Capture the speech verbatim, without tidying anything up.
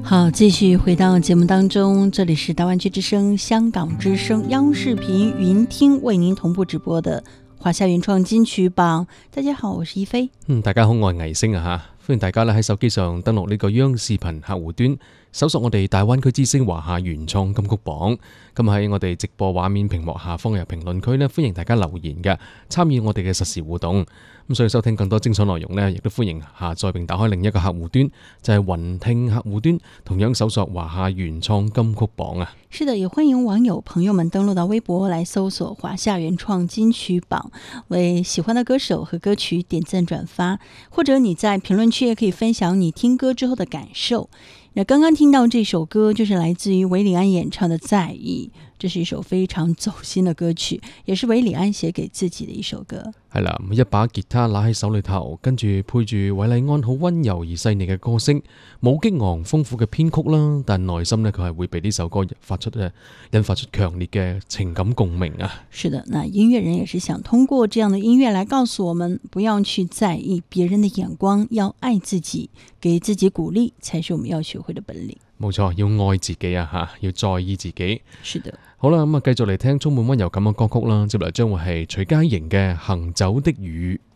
好，继续回到节目当中，这里是大湾区之声、香港之声、央视频云听为您同步直播的華夏原創金曲榜。大家好，我是一菲。 嗯，大家好，我係魏星啊吓，歡迎大家咧喺手機上登錄呢個央視頻客戶端，搜索我哋大灣區之聲華夏原創金曲榜。咁喺我哋直播畫面屏幕下方有評論區咧，歡迎大家留言嘅，參與我哋嘅實時互動。咁所以收聽更多精彩內容呢，亦都歡迎下載並打開另一個客戶端，就係雲聽客戶端，同樣搜索華夏原創金曲榜啊。 是的，也歡迎網友朋友們登錄到微博來搜索華夏原創金曲榜，為喜歡的歌手和歌曲點讚轉發，或者你在評論區也可以分享你聽歌之後的感受。那剛剛聽到這首歌就是來自於韋禮安演唱的《在意》，這是一首非常走心的歌曲，也是韋禮安寫給自己的一首歌。 係啦，一把吉他拿喺手裏頭，跟住配住韋禮安好溫柔而細膩嘅歌聲，冇激昂豐富嘅編曲啦，但內心呢，佢係會被呢首歌發出嘅引發出強烈嘅情感共鳴啊。 是的，那音樂人也是想通過這樣的音樂來告訴我們，不要去在意別人的眼光，要愛自己，給自己鼓勵，才是我們要學會的本領。 冇錯，要愛自己啊吓，要在意自己。 是的。 好啦，咁啊，繼續嚟聽充滿溫柔感嘅歌曲啦。接嚟將會係徐佳瑩嘅《行走的雨》。